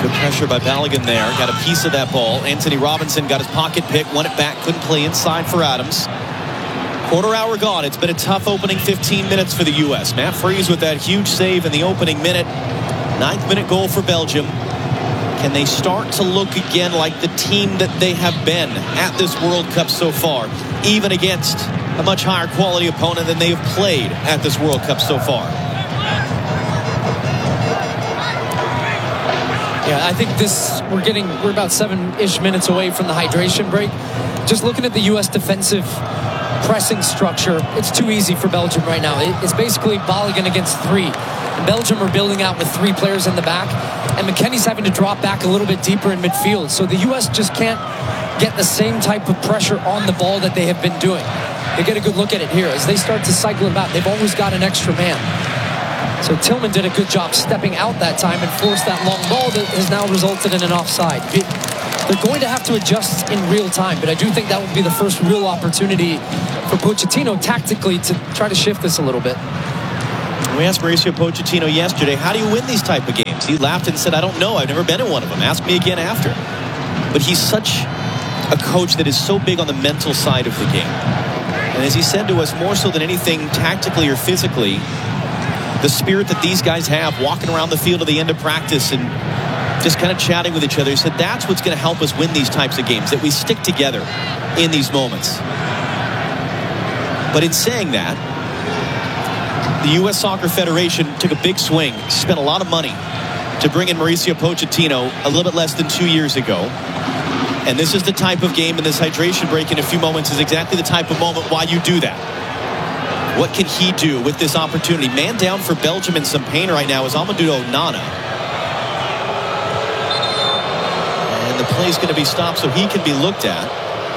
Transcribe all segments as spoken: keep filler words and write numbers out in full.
Good pressure by Balogun there. Got a piece of that ball. Anthony Robinson got his pocket pick, won it back, couldn't play inside for Adams. Quarter hour gone. It's been a tough opening fifteen minutes for the U S. Matt Freese with that huge save in the opening minute. Ninth minute goal for Belgium. Can they start to look again like the team that they have been at this World Cup so far, even against a much higher quality opponent than they have played at this World Cup so far? Yeah, I think this, we're getting, we're about seven-ish minutes away from the hydration break. Just looking at the U S defensive pressing structure, it's too easy for Belgium right now. It's basically Balogun against three. And Belgium are building out with three players in the back, and McKennie's having to drop back a little bit deeper in midfield. So the U S just can't get the same type of pressure on the ball that they have been doing. They get a good look at it here. As they start to cycle him out, they've always got an extra man. So Tillman did a good job stepping out that time and forced that long ball that has now resulted in an offside. They're going to have to adjust in real time, but I do think that would be the first real opportunity for Pochettino tactically to try to shift this a little bit. We asked Mauricio Pochettino yesterday, how do you win these type of games? He laughed and said, I don't know. I've never been in one of them. Ask me again after. But he's such a coach that is so big on the mental side of the game. And as he said to us, more so than anything tactically or physically, the spirit that these guys have walking around the field at the end of practice and just kind of chatting with each other. He said that's what's going to help us win these types of games, that we stick together in these moments. But in saying that, the U S Soccer Federation took a big swing, spent a lot of money to bring in Mauricio Pochettino a little bit less than two years ago. And this is the type of game, and this hydration break in a few moments is exactly the type of moment why you do that. What can he do with this opportunity? Man down for Belgium in some pain right now is Amadou Onana. And the play is going to be stopped so he can be looked at.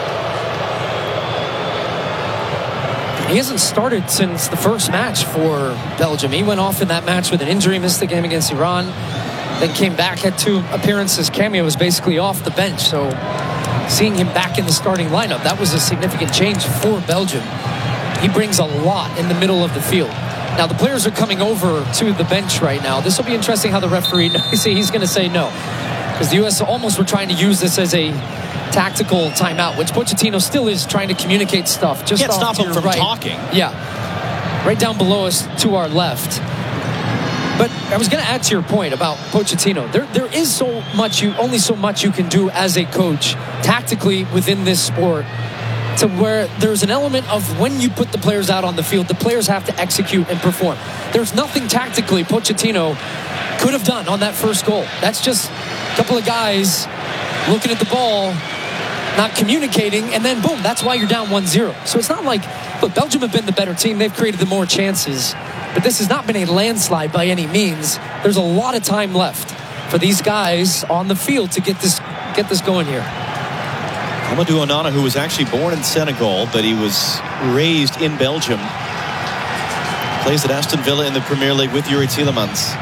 He hasn't started since the first match for Belgium. He went off in that match with an injury, missed the game against Iran, then came back, had two appearances. Cameo was basically off the bench, so seeing him back in the starting lineup, that was a significant change for Belgium. He brings a lot in the middle of the field. Now, the players are coming over to the bench right now. This will be interesting how the referee, see, he's going to say no. Because the U S almost were trying to use this as a tactical timeout, which Pochettino still is trying to communicate stuff. Just can't stop him from right. talking. Yeah. Right down below us to our left. But I was going to add to your point about Pochettino. There, there is so much, you only so much you can do as a coach tactically within this sport, to where there's an element of when you put the players out on the field, the players have to execute and perform. There's nothing tactically Pochettino could have done on that first goal. That's just a couple of guys looking at the ball, not communicating, and then boom, that's why you're down one zero. So it's not like, look, Belgium have been the better team. They've created the more chances, but this has not been a landslide by any means. There's a lot of time left for these guys on the field to get this get this going here. Amadou Onana, who was actually born in Senegal, but he was raised in Belgium, plays at Aston Villa in the Premier League with Yuri Tielemans.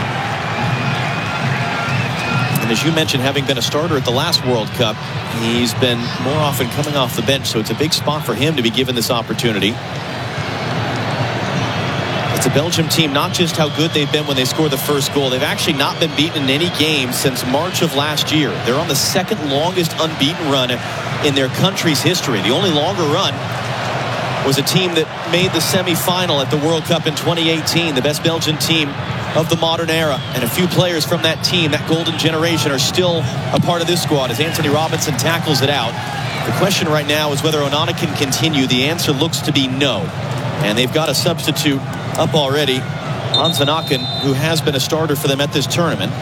And as you mentioned, having been a starter at the last World Cup, he's been more often coming off the bench, so it's a big spot for him to be given this opportunity. It's a Belgium team, not just how good they've been when they scored the first goal. They've actually not been beaten in any game since March of last year. They're on the second longest unbeaten run in their country's history. The only longer run was a team that made the semi-final at the World Cup in twenty eighteen, the best Belgian team of the modern era. And a few players from that team, that golden generation, are still a part of this squad as Anthony Robinson tackles it out. The question right now is whether Onana can continue. The answer looks to be no. And they've got a substitute up already, Hans Van Aken, who has been a starter for them at this tournament.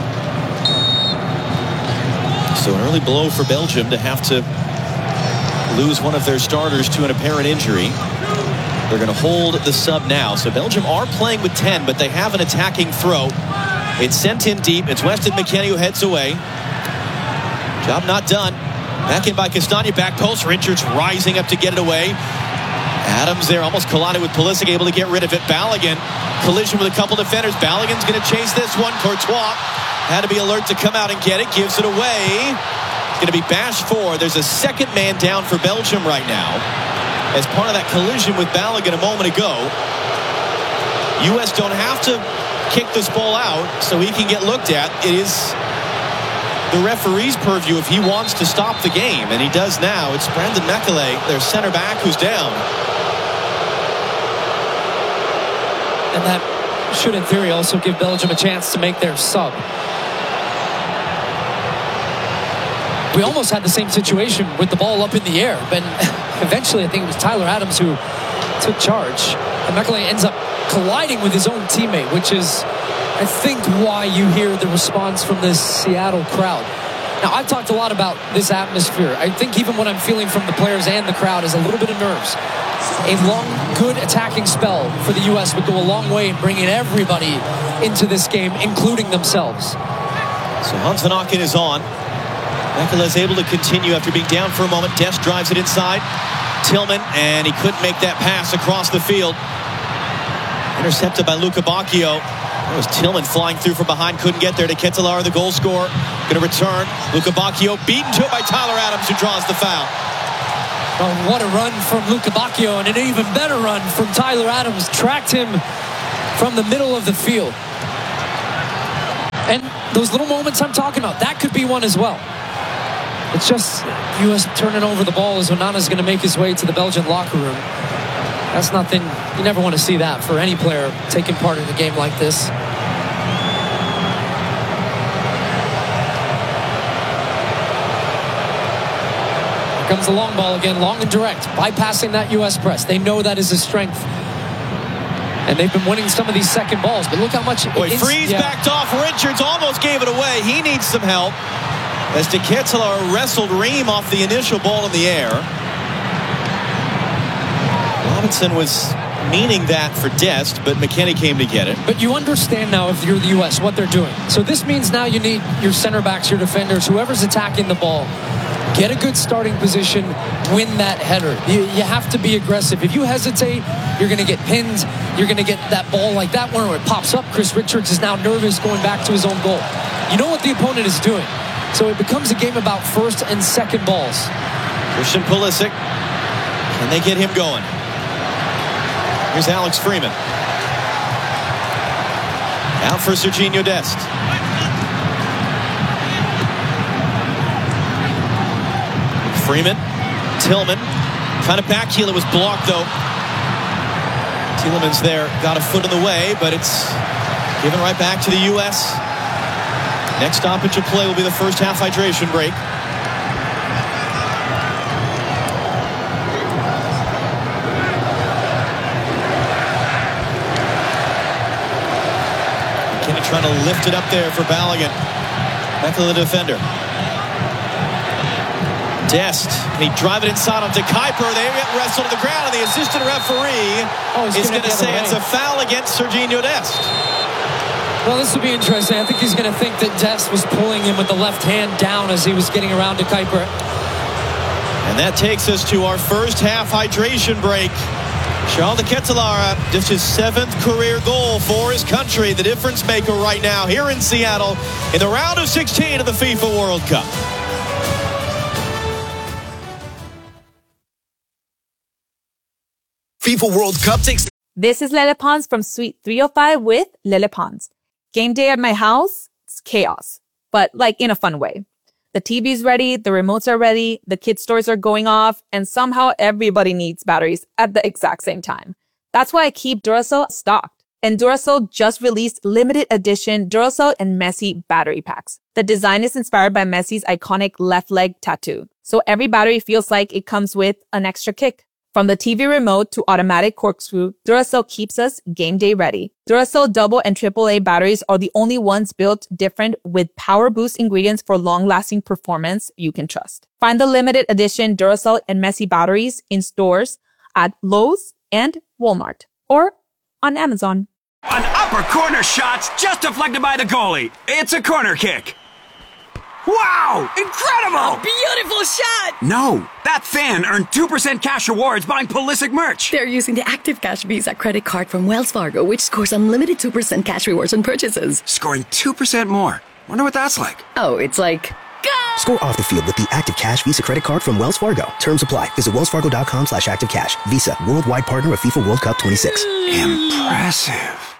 So an early blow for Belgium to have to lose one of their starters to an apparent injury. They're going to hold the sub now. So Belgium are playing with ten, but they have an attacking throw. It's sent in deep. It's Weston McKennie who heads away. Job not done. Back in by Castagna, back post. Richards rising up to get it away. Adams there, almost collided with Pulisic, able to get rid of it. Balogun, collision with a couple defenders. Balogun's going to chase this one. Courtois had to be alert to come out and get it. Gives it away. It's going to be bashed for. There's a second man down for Belgium right now as part of that collision with Balogun a moment ago. U S don't have to kick this ball out so he can get looked at. It is the referee's purview if he wants to stop the game, and he does now. It's Brandon Mekele, their center back, who's down. And that should, in theory, also give Belgium a chance to make their sub. We almost had the same situation with the ball up in the air, but eventually I think it was Tyler Adams who took charge. And Mekele ends up colliding with his own teammate, which is, I think, why you hear the response from this Seattle crowd. Now, I've talked a lot about this atmosphere. I think even what I'm feeling from the players and the crowd is a little bit of nerves. A long, good attacking spell for the U S would go a long way in bringing everybody into this game, including themselves. So Hans Van Aken is on. Mekele is able to continue after being down for a moment. Dest drives it inside. Tillman, and he couldn't make that pass across the field. Intercepted by Luca Bacchio. That was Tillman flying through from behind. Couldn't get there to Ketelaere, the goal scorer. Going to return. Luca Bacchio beaten to it by Tyler Adams, who draws the foul. Oh, what a run from Luca Bacchio, and an even better run from Tyler Adams. Tracked him from the middle of the field. And those little moments I'm talking about, that could be one as well. It's just U S turning over the ball as Onana's going to make his way to the Belgian locker room. That's nothing, you never want to see that for any player taking part in a game like this. Here comes the long ball again, long and direct, bypassing that U S press. They know that is a strength. And they've been winning some of these second balls, but look how much... Boy, Freeze yeah. backed off. Richards almost gave it away. He needs some help. As De Ketelaere wrestled Ream off the initial ball in the air. Robinson was meaning that for Dest, but McKennie came to get it. But you understand now, if you're the U S, what they're doing. So this means now you need your center backs, your defenders, whoever's attacking the ball. Get a good starting position, win that header. You, you have to be aggressive. If you hesitate, you're going to get pinned. You're going to get that ball like that one where it pops up. Chris Richards is now nervous going back to his own goal. You know what the opponent is doing. So it becomes a game about first and second balls. Christian Pulisic. Can they get him going? Here's Alex Freeman. Out for Serginho Dest. Freeman. Tillman. Trying to backheel. It was blocked, though. Tielemans there. Got a foot in the way, but it's given right back to the U S. Next stoppage of play will be the first half hydration break. McKennie trying to lift it up there for Balogun. Mekele, the defender. Dest, and he drive it inside onto Kuiper. They get wrestled to the ground, and the assistant referee oh, is going to say it's a foul against Serginho Dest. Well, this will be interesting. I think he's going to think that Dest was pulling him with the left hand down as he was getting around to Kuiper. And that takes us to our first half hydration break. Charles de Ketelaere, just his seventh career goal for his country. The difference maker right now here in Seattle in the round of sixteen of the FIFA World Cup. FIFA World Cup takes... This is Lele Pons from Suite three oh five with Lele Pons. Game day at my house, it's chaos, but like in a fun way. The T V's ready, the remotes are ready, the kids' stores are going off, and somehow everybody needs batteries at the exact same time. That's why I keep Duracell stocked. And Duracell just released limited edition Duracell and Messi battery packs. The design is inspired by Messi's iconic left leg tattoo, so every battery feels like it comes with an extra kick. From the T V remote to automatic corkscrew, Duracell keeps us game day ready. Duracell double and triple A batteries are the only ones built different with power boost ingredients for long-lasting performance you can trust. Find the limited edition Duracell and Messi batteries in stores at Lowe's and Walmart or on Amazon. An upper corner shot's just deflected by the goalie. It's a corner kick. Wow! Incredible! A beautiful shot! No, that fan earned two percent cash rewards buying Pulisic merch. They're using the Active Cash Visa credit card from Wells Fargo, which scores unlimited two percent cash rewards on purchases. Scoring two percent more. Wonder what that's like. Oh, it's like... Go! Score off the field with the Active Cash Visa credit card from Wells Fargo. Terms apply. Visit wellsfargo.com slash activecash. Visa, worldwide partner of FIFA World Cup twenty-six. Impressive.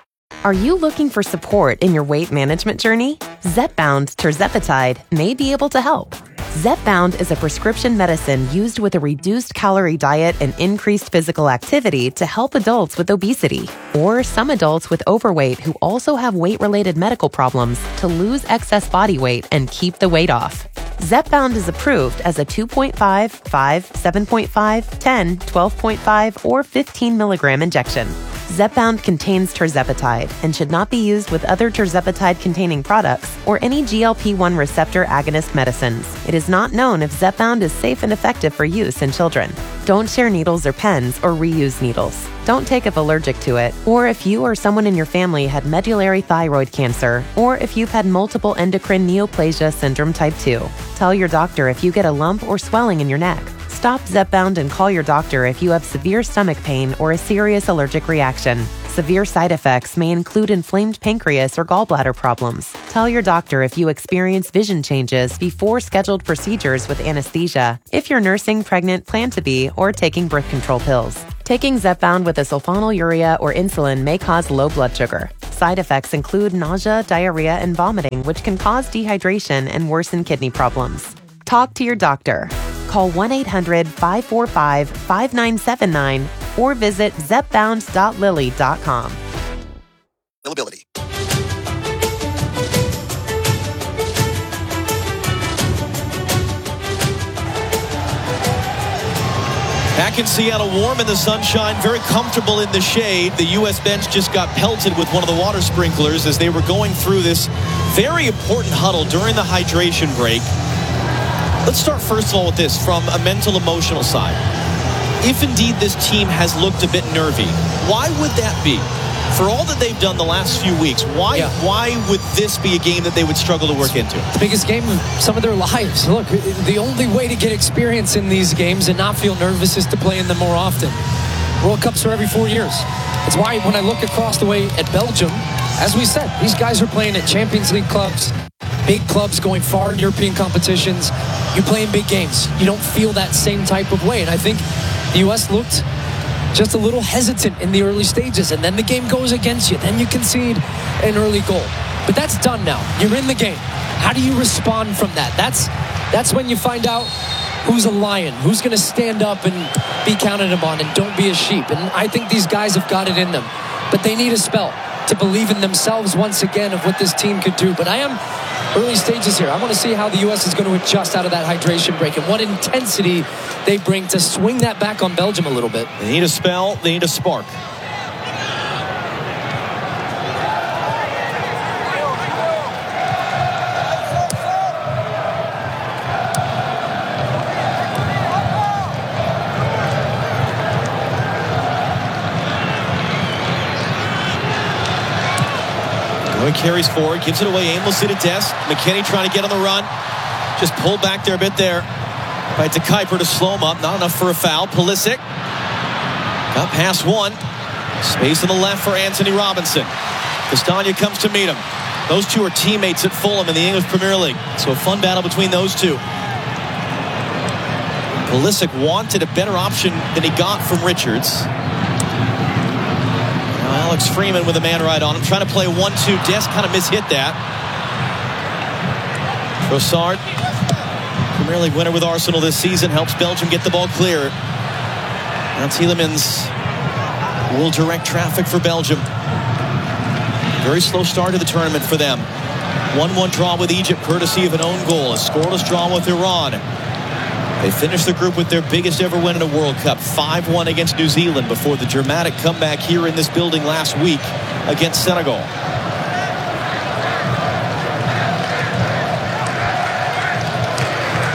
Are you looking for support in your weight management journey? Zepbound tirzepatide may be able to help. Zepbound is a prescription medicine used with a reduced calorie diet and increased physical activity to help adults with obesity or some adults with overweight who also have weight-related medical problems to lose excess body weight and keep the weight off. Zepbound is approved as a two point five, five, seven point five, ten, twelve point five, or fifteen milligram injection. Zepbound contains tirzepatide and should not be used with other tirzepatide-containing products or any G L P one receptor agonist medicines. It is not known if Zepbound is safe and effective for use in children. Don't share needles or pens or reuse needles. Don't take if allergic to it, or if you or someone in your family had medullary thyroid cancer, or if you've had multiple endocrine neoplasia syndrome type two. Tell your doctor if you get a lump or swelling in your neck. Stop Zepbound and call your doctor if you have severe stomach pain or a serious allergic reaction. Severe side effects may include inflamed pancreas or gallbladder problems. Tell your doctor if you experience vision changes before scheduled procedures with anesthesia, if you're nursing, pregnant, plan to be, or taking birth control pills. Taking Zepbound with a sulfonylurea or insulin may cause low blood sugar. Side effects include nausea, diarrhea, and vomiting, which can cause dehydration and worsen kidney problems. Talk to your doctor. Call one eight hundred, five four five, five nine seven nine or visit zepbound dot lilly dot com. Availability. Back in Seattle, warm in the sunshine, very comfortable in the shade. The U S bench just got pelted with one of the water sprinklers as they were going through this very important huddle during the hydration break. Let's start first of all with this from a mental emotional side. If indeed this team has looked a bit nervy, why would that be? For all that they've done the last few weeks, why yeah. why would this be a game that they would struggle to work into? The biggest game of some of their lives. Look, the only way to get experience in these games and not feel nervous is to play in them more often. World Cups are every four years. It's why when I look across the way at Belgium, as we said, these guys are playing at Champions League clubs, big clubs going far in European competitions. You play in big games. You don't feel that same type of way. And I think the U S looked just a little hesitant in the early stages. And then the game goes against you. Then you concede an early goal. But that's done now. You're in the game. How do you respond from that? That's, that's when you find out who's a lion, who's going to stand up and be counted upon and don't be a sheep. And I think these guys have got it in them. But they need a spell to believe in themselves once again of what this team could do. But I am early stages here. I want to see how the U S is going to adjust out of that hydration break and what intensity they bring to swing that back on Belgium a little bit. They need a spell. They need a spark. Carries forward, gives it away aimlessly to Dest. McKinney trying to get on the run. Just pulled back there a bit there. Right to Kuiper to slow him up. Not enough for a foul. Pulisic got past one. Space on the left for Anthony Robinson. Castagna comes to meet him. Those two are teammates at Fulham in the English Premier League. So a fun battle between those two. Pulisic wanted a better option than he got from Richards. Alex Freeman with a man right on him, trying to play one two. Dest kind of mishit that. Trossard, Premier League winner with Arsenal this season, helps Belgium get the ball clear. Now Tielemans will direct traffic for Belgium. Very slow start to the tournament for them. one one draw with Egypt, courtesy of an own goal. A scoreless draw with Iran. They finished the group with their biggest ever win in a World Cup, five one against New Zealand before the dramatic comeback here in this building last week against Senegal.